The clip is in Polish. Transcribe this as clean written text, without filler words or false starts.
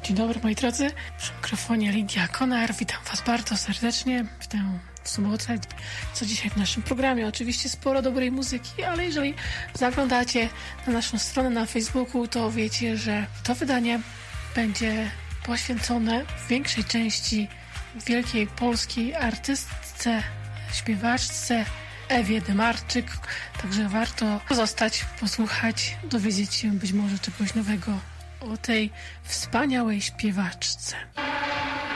Dzień dobry moi drodzy, przy mikrofonie Lidia Konar, witam Was bardzo serdecznie w tę sobotę, co dzisiaj w naszym programie. Oczywiście sporo dobrej muzyki, ale jeżeli zaglądacie na naszą stronę na Facebooku, to wiecie, że to wydanie będzie poświęcone w większej części wielkiej polskiej artystce, śpiewaczce Ewie Demarczyk, także warto zostać, posłuchać, dowiedzieć się być może czegoś nowego o tej wspaniałej śpiewaczce.